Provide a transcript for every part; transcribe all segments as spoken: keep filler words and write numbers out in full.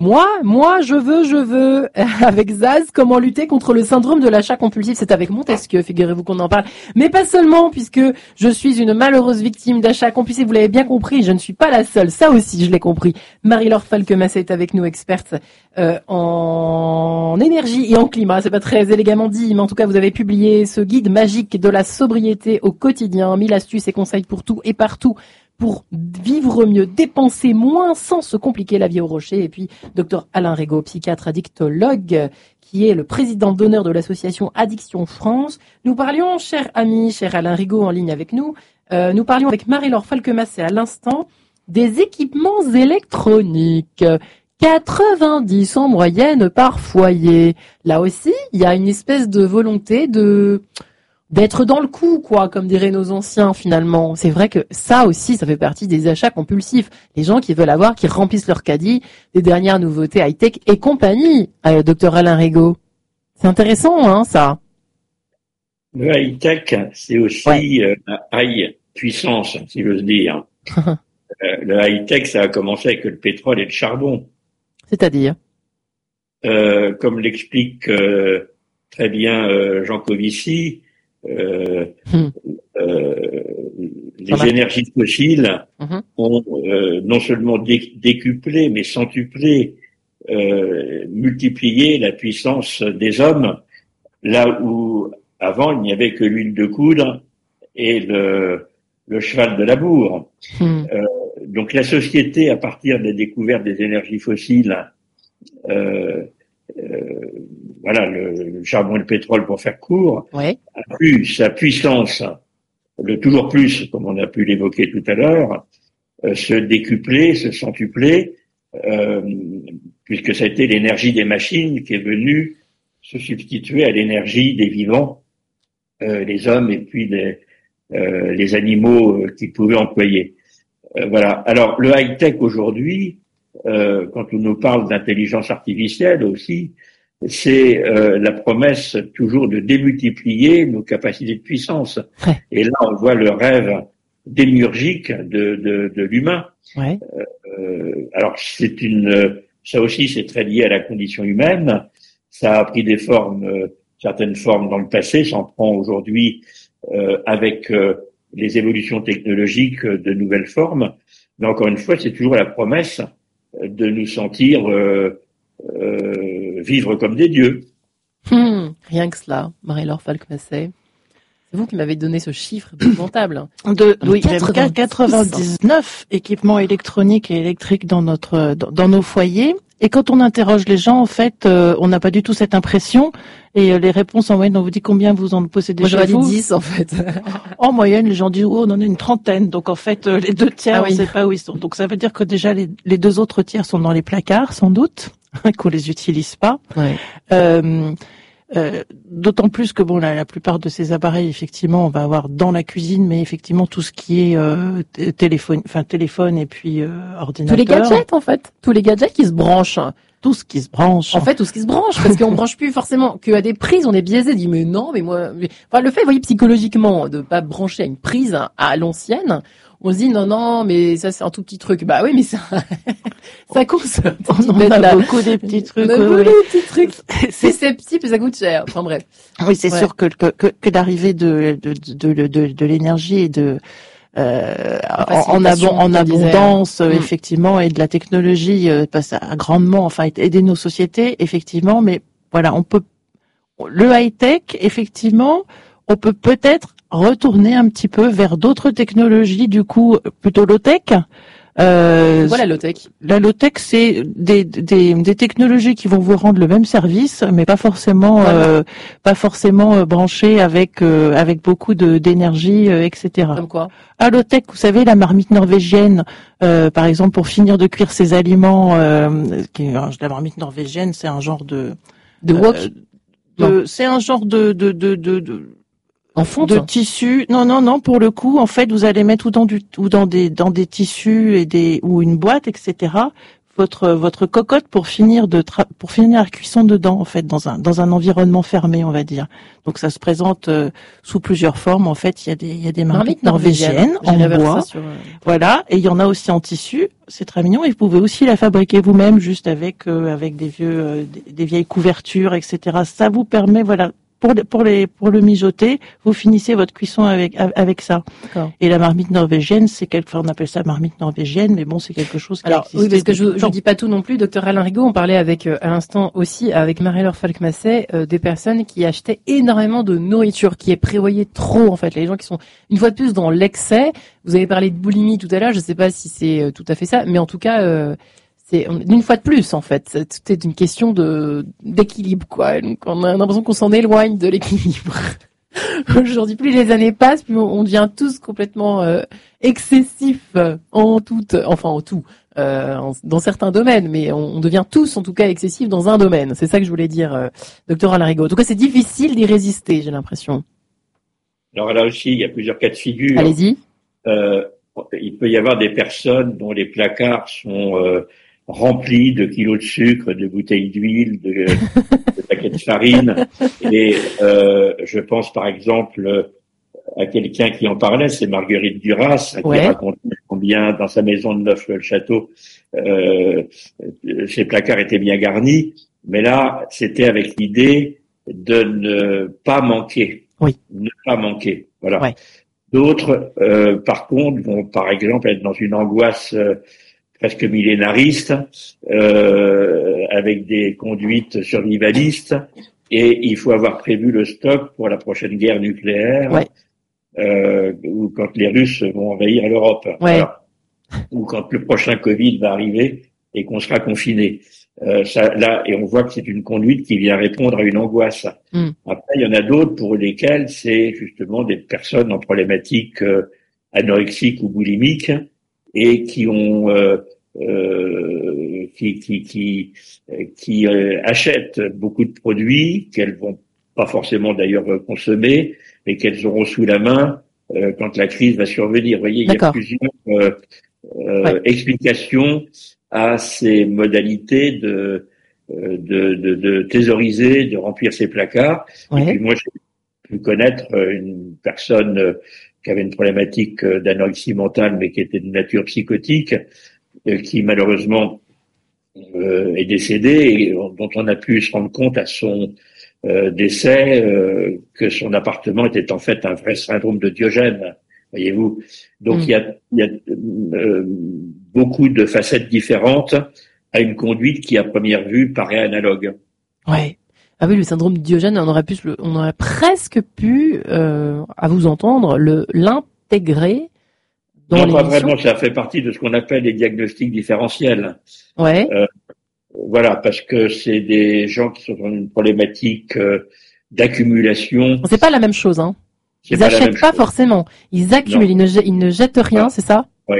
Moi, moi, je veux, je veux. Avec Zaz, comment lutter contre le syndrome de l'achat compulsif. C'est avec Montesquieu, figurez-vous qu'on en parle. Mais pas seulement, puisque je suis une malheureuse victime d'achat compulsif. Vous l'avez bien compris, je ne suis pas la seule. Ça aussi, je l'ai compris. Marie-Laure Falquemassé est avec nous, experte euh, en énergie et en climat. C'est pas très élégamment dit, mais en tout cas, vous avez publié ce guide magique de la sobriété au quotidien. Mille astuces et conseils pour tout et partout, pour vivre mieux, dépenser moins sans se compliquer la vie au rocher. Et puis, docteur Alain Rigaud, psychiatre addictologue, qui est le président d'honneur de l'association Addiction France. Nous parlions, cher ami, cher Alain Rigaud en ligne avec nous, euh, nous parlions avec Marie-Laure Falquemassé à l'instant des équipements électroniques. quatre-vingt-dix en moyenne par foyer. Là aussi, il y a une espèce de volonté de... d'être dans le coup, quoi, comme diraient nos anciens, finalement. C'est vrai que ça aussi, ça fait partie des achats compulsifs. Les gens qui veulent avoir, qui remplissent leur caddie, des dernières nouveautés high-tech et compagnie, euh, docteur Alain Rigaud. C'est intéressant, hein, ça. Le high-tech, c'est aussi ouais. euh, high puissance, si j'ose dire. euh, le high-tech, ça a commencé avec le pétrole et le charbon. C'est-à-dire euh, Comme l'explique euh, très bien euh, Jean Covici, Euh, hum. euh, les voilà. énergies fossiles hum. ont euh, non seulement dé- décuplé, mais centuplé, euh, multiplié la puissance des hommes, là où avant il n'y avait que l'huile de coudre et le, le cheval de labour. Hum. Euh, donc la société, à partir de la découverte des énergies fossiles, euh, euh, voilà, le, le charbon et le pétrole pour faire court, ouais. a plus sa puissance, le toujours plus, comme on a pu l'évoquer tout à l'heure, euh, se décupler, se centupler, euh, puisque ça a été l'énergie des machines qui est venue se substituer à l'énergie des vivants, euh, les hommes et puis les, euh, les animaux euh, qu'ils pouvaient employer. Euh, voilà. Alors le high-tech aujourd'hui, euh, quand on nous parle d'intelligence artificielle aussi, c'est euh, la promesse toujours de démultiplier nos capacités de puissance. Ouais. Et là, on voit le rêve démiurgique de, de, de l'humain. Ouais. Euh, alors, c'est une, ça aussi, c'est très lié à la condition humaine. Ça a pris des formes, euh, certaines formes dans le passé, s'en prend aujourd'hui euh, avec euh, les évolutions technologiques euh, de nouvelles formes. Mais encore une fois, c'est toujours la promesse de nous sentir euh, euh, vivre comme des dieux. Hum, rien que cela, Marie-Laure Falquemassé. C'est vous qui m'avez donné ce chiffre épouvantable. De, oui, quatre-vingt-dix quatre-vingt-dix-neuf équipements électroniques et électriques dans notre, dans, dans nos foyers. Et quand on interroge les gens, en fait, euh, on n'a pas du tout cette impression. Et euh, les réponses en moyenne, on vous dit combien vous en possédez chez vous. Moi, j'aurais dit dix, en fait. En moyenne, les gens disent, oh, on en a une trentaine. Donc, en fait, euh, les deux tiers, ah, oui. on ne sait pas où ils sont. Donc, ça veut dire que déjà, les, les deux autres tiers sont dans les placards, sans doute, qu'on les utilise pas. Ouais. Euh, Euh, d'autant plus que bon, la, la plupart de ces appareils, effectivement, on va avoir dans la cuisine, mais effectivement tout ce qui est euh, téléphone, enfin téléphone et puis euh, ordinateur. Tous les gadgets, en fait, tous les gadgets qui se branchent. Tout ce qui se branche. En fait, tout ce qui se branche, parce qu'on branche plus forcément qu'à des prises. On est biaisé, dit mais non, mais moi, mais... enfin le fait, vous voyez, psychologiquement, de pas brancher à une prise à l'ancienne. On se dit non non mais ça c'est un tout petit truc. Bah oui mais ça ça consomme. On en a là. beaucoup des petits trucs. On a beaucoup des petits trucs. C'est ces petits mais ça coûte cher. Enfin bref. Oui c'est ouais. sûr que que que, que l'arrivée de de de de, de, de l'énergie et de euh, en, abon, en abondance euh, effectivement et de la technologie euh, passe à grandement enfin aider nos sociétés effectivement mais voilà on peut le high tech effectivement on peut peut-être retourner un petit peu vers d'autres technologies, du coup, plutôt low-tech. Euh, voilà, low-tech. La low-tech, c'est des, des, des technologies qui vont vous rendre le même service, mais pas forcément, voilà. euh, pas forcément euh, branchées avec euh, avec beaucoup de d'énergie, euh, et cetera. Comme quoi? À low-tech, vous savez, la marmite norvégienne, euh, par exemple, pour finir de cuire ses aliments, euh, qui, la marmite norvégienne, c'est un genre de de wok. Euh, de, c'est un genre de de de, de, de En fonte. De tissu. Non, non, non. Pour le coup, en fait, vous allez mettre ou dans du, ou dans des, dans des tissus et des, ou une boîte, et cetera. votre votre cocotte pour finir de tra- pour finir la cuisson dedans en fait dans un dans un environnement fermé on va dire. Donc ça se présente euh, sous plusieurs formes en fait, il y a des il y a des marmites norvégiennes en bois. Sur, euh... Voilà, et il y en a aussi en tissu, c'est très mignon et vous pouvez aussi la fabriquer vous-même juste avec euh, avec des vieux euh, des, des vieilles couvertures et cetera. Ça vous permet voilà Pour, pour, les, pour le mijoter, vous finissez votre cuisson avec, avec ça. D'accord. Et la marmite norvégienne, c'est quelque, enfin, on appelle ça marmite norvégienne, mais bon, c'est quelque chose qui Alors, oui, parce que je, je dis pas tout non plus. Docteur Alain Rigaud, on parlait avec, euh, à l'instant aussi, avec Marie-Laure Falk-Masset, euh, des personnes qui achetaient énormément de nourriture, qui est prévoyée trop, en fait. Les gens qui sont, une fois de plus, dans l'excès. Vous avez parlé de boulimie tout à l'heure, je sais pas si c'est euh, tout à fait ça, mais en tout cas, euh, c'est une fois de plus en fait, tout est une question de d'équilibre quoi. Donc on a l'impression qu'on s'en éloigne de l'équilibre. Aujourd'hui, plus les années passent, plus on devient tous complètement euh, excessifs en tout, enfin en tout, euh, en, dans certains domaines, mais on, on devient tous en tout cas excessifs dans un domaine. C'est ça que je voulais dire, euh, docteur Alain Rigaud. En tout cas, c'est difficile d'y résister, j'ai l'impression. Alors là aussi, il y a plusieurs cas de figure. Allez-y. Euh, il peut y avoir des personnes dont les placards sont euh, remplis de kilos de sucre, de bouteilles d'huile, de, de paquets de farine. Et euh, je pense par exemple à quelqu'un qui en parlait, c'est Marguerite Duras, qui ouais. racontait combien dans sa maison de Neuf-le-Château, euh, ses placards étaient bien garnis. Mais là, c'était avec l'idée de ne pas manquer. Oui. Ne pas manquer. Voilà. Ouais. D'autres, euh, par contre, vont par exemple être dans une angoisse euh, presque millénariste, euh, avec des conduites survivalistes, et il faut avoir prévu le stock pour la prochaine guerre nucléaire, ouais. euh, ou quand les Russes vont envahir l'Europe, ouais. voilà. Ou quand le prochain Covid va arriver et qu'on sera confiné. Euh, ça, là, et on voit que c'est une conduite qui vient répondre à une angoisse. Mm. Après, il y en a d'autres pour lesquels c'est justement des personnes en problématique euh, anorexique ou boulimique et qui ont euh, euh, qui qui qui, qui euh, achètent beaucoup de produits qu'elles vont pas forcément d'ailleurs consommer, mais qu'elles auront sous la main euh, quand la crise va survenir. Vous voyez, D'accord. il y a plusieurs euh, euh, ouais. explications à ces modalités de, de, de, de thésauriser, de remplir ses placards. Ouais. Et puis moi, j'ai pu connaître une personne qui avait une problématique d'anorexie mentale, mais qui était de nature psychotique, qui malheureusement euh, est décédée et dont on a pu se rendre compte à son euh, décès euh, que son appartement était en fait un vrai syndrome de Diogène. Voyez-vous, donc il mmh. y a, y a euh, beaucoup de facettes différentes à une conduite qui, à première vue, paraît analogue. Ouais. Ah oui, le syndrome de Diogène, on aurait pu, on aurait presque pu, euh, à vous entendre, le l'intégrer dans non, l'émission. Non, pas vraiment. Ça fait partie de ce qu'on appelle les diagnostics différentiels. Ouais. Euh, voilà, parce que c'est des gens qui sont dans une problématique euh, d'accumulation. C'est pas la même chose, hein. C'est ils pas achètent pas chose. Forcément. Ils accumulent, ils ne, jettent, ils ne jettent rien, ah. c'est ça? Oui.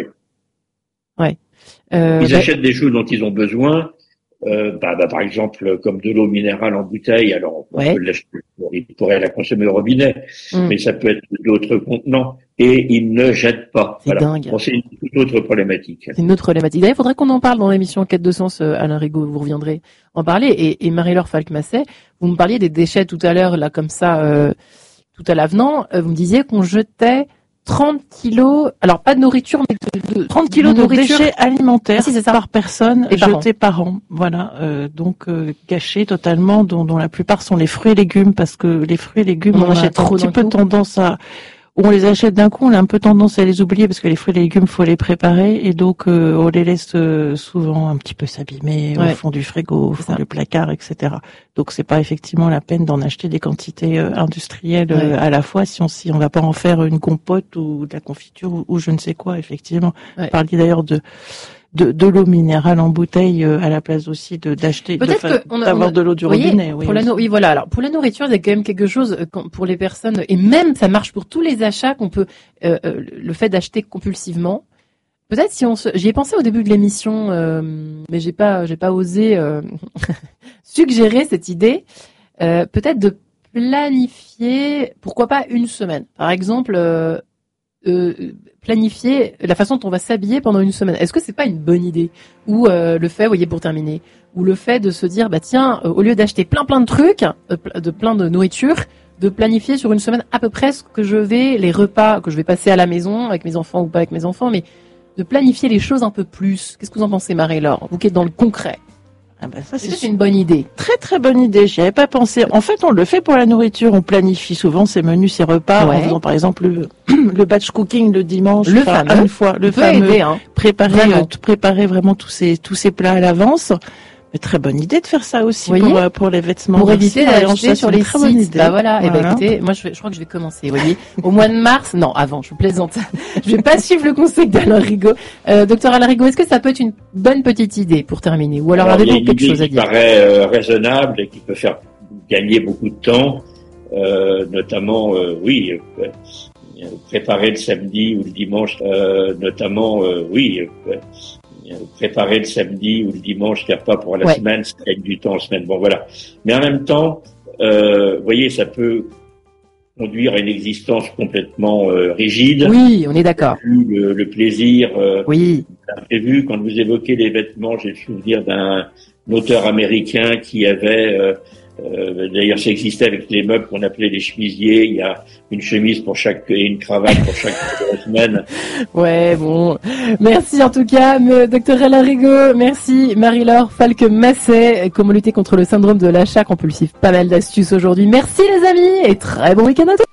Ouais. Euh, ils bah... achètent des choses dont ils ont besoin. Euh, bah, bah, par exemple, comme de l'eau minérale en bouteille. Alors, on ouais. peut ils pourraient la consommer au robinet, mm. mais ça peut être d'autres contenants. Et ils ne jettent pas. C'est voilà. dingue. Bon, c'est une toute autre problématique. C'est une autre problématique. D'ailleurs, il faudrait qu'on en parle dans l'émission Quête de sens. Euh, Alain Rigaud, vous reviendrez en parler. Et, et Marie-Laure Falk-Masset, vous me parliez des déchets tout à l'heure, là, comme ça. Euh, tout à l'avenant, vous me disiez qu'on jetait trente kilos, alors pas de nourriture, mais de, de trente kilos de, de déchets alimentaires ah, si, c'est ça. par personne et jetés par an. Voilà, euh, donc euh, gâchés totalement, dont, dont la plupart sont les fruits et légumes, parce que les fruits et légumes, on, on a trop un petit peu coup. tendance à, on les achète d'un coup, on a un peu tendance à les oublier parce que les fruits et légumes, faut les préparer et donc euh, on les laisse euh, souvent un petit peu s'abîmer ouais. au fond du frigo, au fond du placard, et cetera. Donc c'est pas effectivement la peine d'en acheter des quantités euh, industrielles ouais. euh, à la fois si on si on va pas en faire une compote ou de la confiture ou, ou je ne sais quoi. Effectivement, ouais. vous parliez d'ailleurs de de, de l'eau minérale en bouteille euh, à la place aussi de d'acheter peut-être de, que d'avoir de l'eau du voyez, robinet. Oui, pour la no- oui, voilà. Alors pour la nourriture, c'est quand même quelque chose pour les personnes et même ça marche pour tous les achats qu'on peut. Euh, le fait d'acheter compulsivement. Peut-être si on se, j'y ai pensé au début de l'émission, euh, mais j'ai pas, j'ai pas osé euh, suggérer cette idée. Euh, peut-être de planifier, pourquoi pas une semaine. Par exemple. Euh, euh, planifier la façon dont on va s'habiller pendant une semaine. Est-ce que c'est pas une bonne idée? Ou euh, le fait, vous voyez, pour terminer, ou le fait de se dire, bah tiens, euh, au lieu d'acheter plein plein de trucs, euh, de plein de nourriture, de planifier sur une semaine à peu près ce que je vais, les repas que je vais passer à la maison avec mes enfants ou pas avec mes enfants, mais de planifier les choses un peu plus. Qu'est-ce que vous en pensez, Marie-Laure, vous qui êtes dans le concret? Ah bah ça, c'est, c'est une bonne idée. Très très bonne idée, j'y avais pas pensé. En fait, on le fait pour la nourriture, on planifie souvent ses menus, ses repas, ouais. en faisant par exemple le, le batch cooking le dimanche, le enfin, fameux, une fois, le peut fameux, aider, hein. préparer, vraiment. Euh, préparer vraiment tous ces tous ces plats à l'avance. Mais très bonne idée de faire ça aussi pour, euh, pour les vêtements. Pour éviter d'acheter sur les sites. Bah voilà. voilà. Et bah écoutez, moi je, vais, je crois que je vais commencer. Vous voyez, au mois de mars, non, avant, je vous plaisante. Je vais pas suivre le conseil d'Alain Rigaud. Euh, docteur Alain Rigaud, est-ce que ça peut être une bonne petite idée pour terminer, ou alors, alors avez-vous quelque chose à dire? Qui paraît euh, raisonnable et qui peut faire gagner beaucoup de temps, euh, notamment, euh, oui, euh, préparer le samedi ou le dimanche, euh, notamment, euh, oui. Euh, préparer le samedi ou le dimanche, faire pas pour la ouais. semaine, ça gagne du temps en semaine. Bon, voilà. Mais en même temps, euh, vous voyez, ça peut conduire à une existence complètement euh, rigide. Oui, on est d'accord. Le, le plaisir euh, oui. imprévu. Quand vous évoquez les vêtements, j'ai le souvenir d'un auteur américain qui avait... Euh, Euh, d'ailleurs, ça existait avec les meubles qu'on appelait les chemisiers. Il y a une chemise pour chaque et une cravate pour chaque semaine. Ouais, bon. Merci en tout cas, docteur Alain Rigaud. Merci Marie-Laure Falque-Masset. Comment lutter contre le syndrome de l'achat compulsif. Pas mal d'astuces aujourd'hui. Merci les amis et très bon week-end à tous.